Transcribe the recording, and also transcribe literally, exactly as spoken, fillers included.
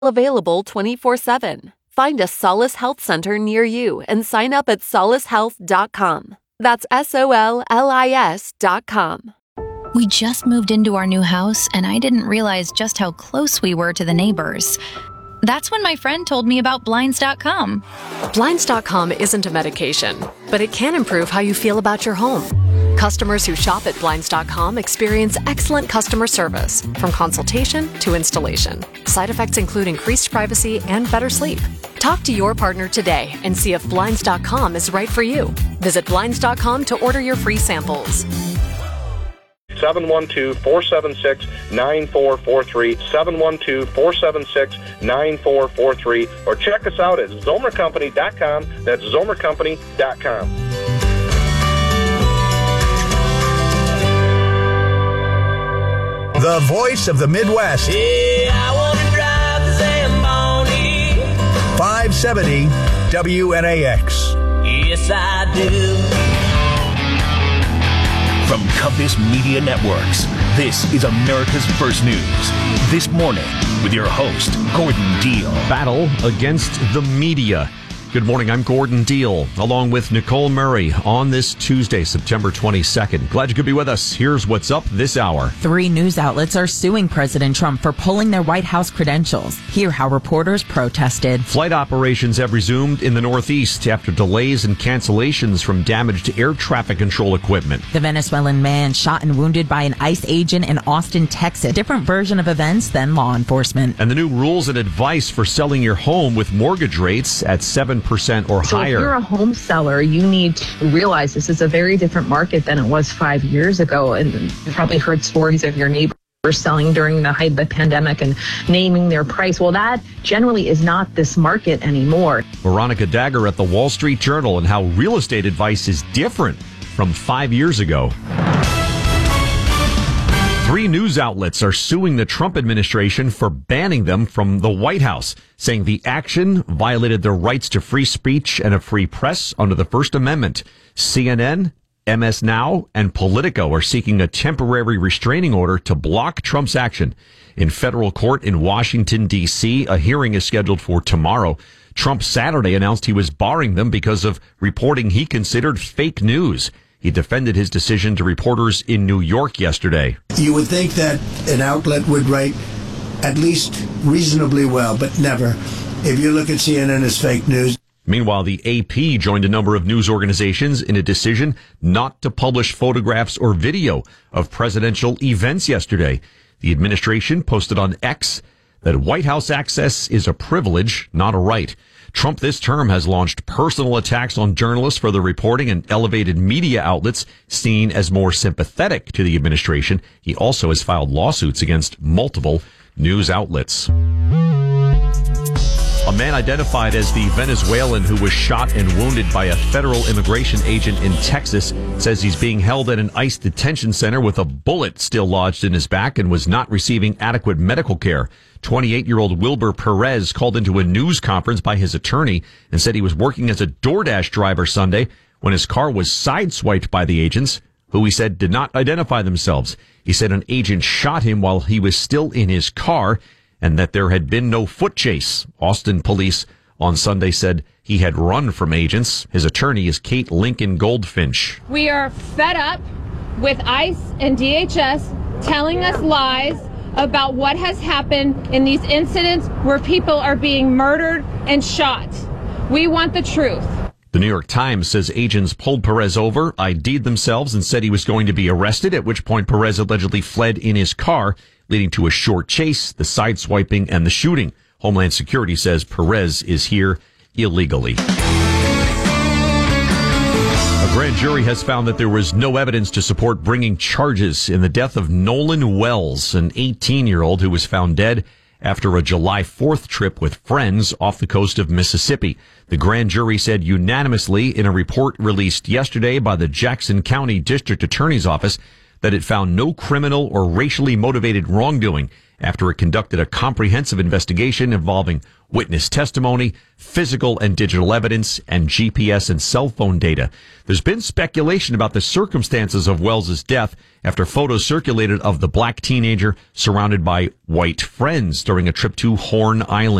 Available twenty-four seven. Find a Solace Health Center near you and sign up at solace health dot com. That's S O L L I S dot com. We just moved into our new house, and I didn't realize just how close we were to the neighbors. That's when my friend told me about Blinds dot com. Blinds dot com isn't a medication, but it can improve how you feel about your home. Customers who shop at Blinds dot com experience excellent customer service, from consultation to installation. Side effects include increased privacy and better sleep. Talk to your partner today and see if Blinds dot com is right for you. Visit Blinds dot com to order your free samples. seven one two, four seven six, nine four four three, seven one two, four seven six, nine four four three, or check us out at zomer company dot com. That's zomer company dot com. The voice of the Midwest. Yeah, I want to drive the Zamboni. five seventy W N A X. Yes, I do. From Compass Media Networks, this is America's First News. This morning, with your host, Gordon Deal. Battle against the media. Good morning, I'm Gordon Deal, along with Nicole Murray on this Tuesday, September twenty-second. Glad you could be with us. Here's what's up this hour. Three news outlets are suing President Trump for pulling their White House credentials. Hear how reporters protested. Flight operations have resumed in the Northeast after delays and cancellations from damaged air traffic control equipment. The Venezuelan man shot and wounded by an ICE agent in Austin, Texas. Different version of events than law enforcement. And the new rules and advice for selling your home with mortgage rates at seven percent or so higher. If you're a home seller, you need to realize this is a very different market than it was five years ago. And you've probably heard stories of your neighbors selling during the height of the pandemic and naming their price. Well, that generally is not this market anymore. Veronica Dagger at the Wall Street Journal and how real estate advice is different from five years ago. Three news outlets are suing the Trump administration for banning them from the White House, saying the action violated their rights to free speech and a free press under the First Amendment. C N N, M S Now, and Politico are seeking a temporary restraining order to block Trump's action. In federal court in Washington, D C, a hearing is scheduled for tomorrow. Trump Saturday announced he was barring them because of reporting he considered fake news. He defended his decision to reporters in New York yesterday. You would think that an outlet would write at least reasonably well, but never. If you look at C N N as fake news. Meanwhile, the A P joined a number of news organizations in a decision not to publish photographs or video of presidential events yesterday. The administration posted on X that White House access is a privilege, not a right. Trump this term has launched personal attacks on journalists for the reporting and elevated media outlets seen as more sympathetic to the administration. He also has filed lawsuits against multiple news outlets. A man identified as the Venezuelan who was shot and wounded by a federal immigration agent in Texas says he's being held at an ICE detention center with a bullet still lodged in his back and was not receiving adequate medical care. twenty-eight-year-old Wilbur Perez called into a news conference by his attorney and said he was working as a DoorDash driver Sunday when his car was sideswiped by the agents, who he said did not identify themselves. He said an agent shot him while he was still in his car and that there had been no foot chase. Austin police on Sunday said he had run from agents. His attorney is Kate Lincoln Goldfinch. We are fed up with ICE and D H S telling us lies about what has happened in these incidents where people are being murdered and shot. We want the truth. The New York Times says agents pulled Perez over, I D'd themselves, and said he was going to be arrested, at which point Perez allegedly fled in his car, leading to a short chase, the sideswiping, and the shooting. Homeland Security says Perez is here illegally. A grand jury has found that there was no evidence to support bringing charges in the death of Nolan Wells, an eighteen-year-old who was found dead after a July fourth trip with friends off the coast of Mississippi. The grand jury said unanimously in a report released yesterday by the Jackson County District Attorney's Office that it found no criminal or racially motivated wrongdoing after it conducted a comprehensive investigation involving witness testimony, physical and digital evidence, and G P S and cell phone data. There's been speculation about the circumstances of Wells's death after photos circulated of the black teenager surrounded by white friends during a trip to Horn Island.